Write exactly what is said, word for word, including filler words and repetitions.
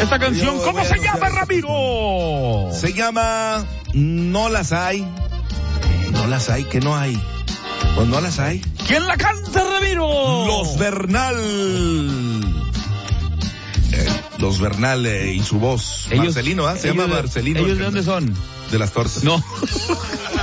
Esta canción, Yo ¿cómo voy a se anunciar llama, esta Ramiro? Se llama No las hay. No las hay, que no hay. Pues no las hay. ¿Quién la canta, Ramiro? Los Bernal. Eh, los Bernal eh, y su voz. Ellos- Marcelino, ¿ah? Se ellos llama de- Marcelino. ¿Ellos el de dónde cantante. son? De las Tortas. No.